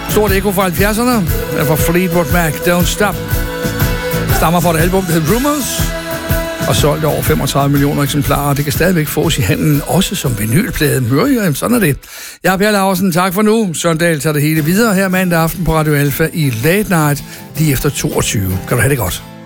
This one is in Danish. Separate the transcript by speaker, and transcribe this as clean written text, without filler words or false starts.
Speaker 1: Stort ekko fra 70'erne. Fra Fleetwood Mac, Don't Stop. Stammer fra et album, der hedder Rumors. Og solgt over 35 millioner eksemplarer. Det kan stadigvæk fås i handlen, også som vinylplade. Ja, sådan er det. Jeg er Per Lausen. Tak for nu. Søren Dahl tager det hele videre her mandag aften på Radio Alfa i Late Night, lige efter 22. Kan du have det godt.